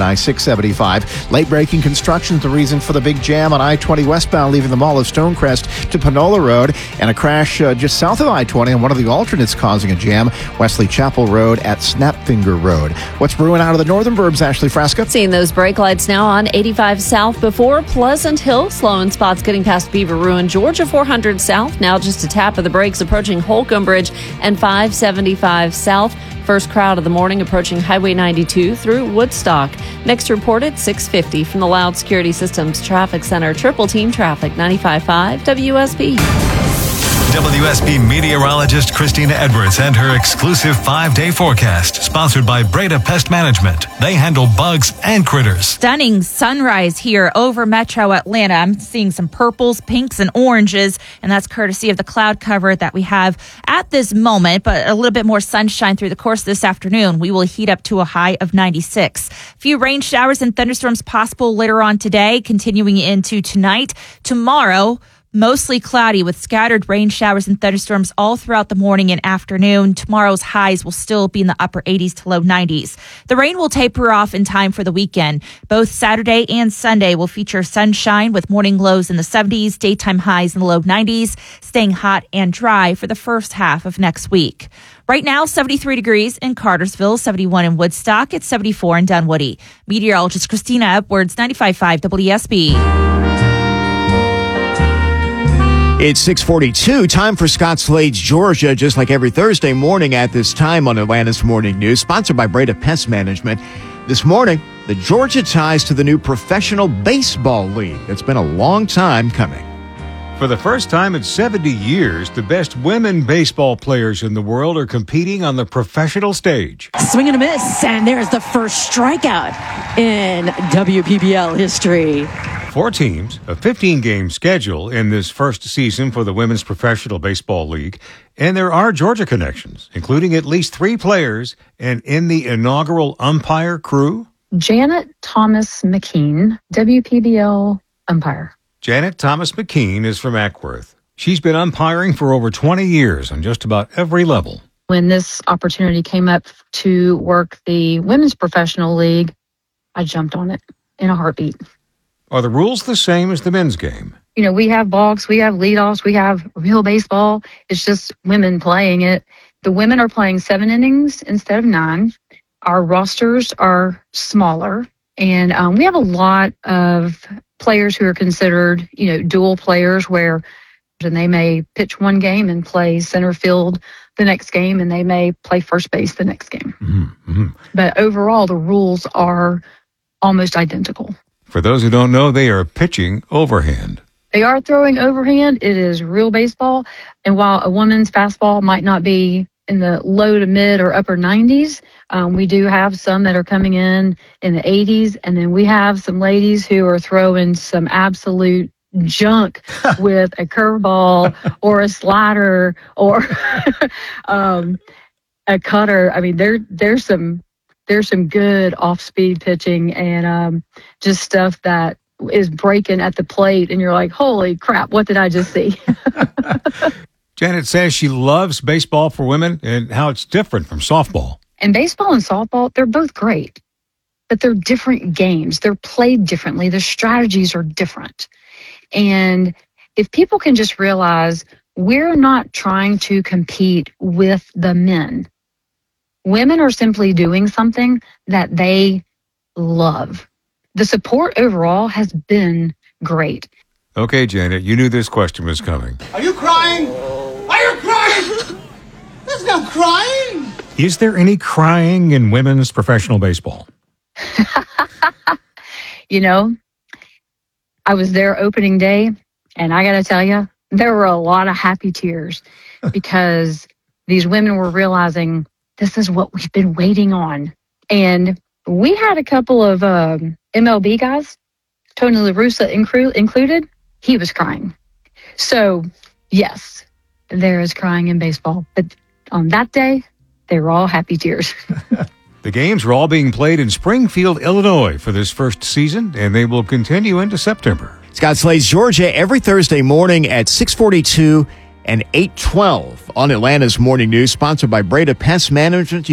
I-675. Late breaking construction is the reason for the big jam on I-20 westbound leaving the Mall of Stonecrest to Panola Road, and a crash just south of I-20 on one of the alternates causing a jam, Wesley Chapel Road at Snapfinger Road. What's brewing out of the northern burbs, Ashley Frasca? Seeing those brake lights now on 85 South before Pleasant Hill. Slow in spots getting past Beaver Ruin, Georgia 400 South. Now just a tap of the brakes approaching Holcomb Bridge and 575 South. First crowd of the morning approaching Highway 92 through Woodstock. Next report at 6:50 from the Loud Security Systems Traffic Center. Triple Team Traffic 95.5 WSB. WSB meteorologist Christina Edwards and her exclusive 5-day forecast, sponsored by Breda Pest Management. They handle bugs and critters. Stunning sunrise here over Metro Atlanta. I'm seeing some purples, pinks, and oranges, and that's courtesy of the cloud cover that we have at this moment, but a little bit more sunshine through the course of this afternoon. We will heat up to a high of 96. A few rain showers and thunderstorms possible later on today, continuing into tonight. Tomorrow, mostly cloudy with scattered rain showers and thunderstorms all throughout the morning and afternoon. Tomorrow's highs will still be in the upper 80s to low 90s. The rain will taper off in time for the weekend. Both Saturday and Sunday will feature sunshine with morning lows in the 70s, daytime highs in the low 90s, staying hot and dry for the first half of next week. Right now, 73 degrees in Cartersville, 71 in Woodstock, it's 74 in Dunwoody. Meteorologist Christina Edwards, 95.5 WSB. It's 6:42, time for Scott Slade's Georgia, just like every Thursday morning at this time on Atlanta's Morning News, sponsored by Breda Pest Management. This morning, the Georgia ties to the new Professional Baseball League. It's been a long time coming. For the first time in 70 years, the best women baseball players in the world are competing on the professional stage. Swing and a miss, and there's the first strikeout in WPBL history. 4 teams, a 15-game schedule in this first season for the Women's Professional Baseball League, and there are Georgia connections, including at least 3 players, and in the inaugural umpire crew, Janet Thomas McKean, WPBL umpire. Janet Thomas McKean is from Ackworth. She's been umpiring for over 20 years on just about every level. When this opportunity came up to work the Women's Professional League, I jumped on it in a heartbeat. Are the rules the same as the men's game? You know, we have balks, we have leadoffs, we have real baseball. It's just women playing it. The women are playing 7 innings instead of 9. Our rosters are smaller, and we have a lot of players who are considered, dual players, where and they may pitch one game and play center field the next game, and they may play first base the next game. Mm-hmm. But overall, the rules are almost identical. For those who don't know, they are pitching overhand. They are throwing overhand. It is real baseball. And while a woman's fastball might not be in the low to mid or upper 90s, we do have some that are coming in the 80s. And then we have some ladies who are throwing some absolute junk with a curveball or a slider or a cutter. I mean, there's some good off-speed pitching and just stuff that is breaking at the plate, and you're like, holy crap, what did I just see? Janet says she loves baseball for women and how it's different from softball. And baseball and softball, they're both great, but they're different games. They're played differently. The strategies are different. And if people can just realize we're not trying to compete with the men. Women are simply doing something that they love. The support overall has been great. Okay, Janet, you knew this question was coming. Are you crying? Are you crying? There's no crying. Is there any crying in women's professional baseball? You know, I was there opening day, and I got to tell you, there were a lot of happy tears because these women were realizing this is what we've been waiting on. And we had a couple of MLB guys, Tony La Russa included. He was crying. So, yes, there is crying in baseball. But on that day, they were all happy tears. The games are all being played in Springfield, Illinois for this first season, and they will continue into September. Scott Slade's Georgia every Thursday morning at 6:42 and 8:12 on Atlanta's Morning News, sponsored by Breda Pest Management.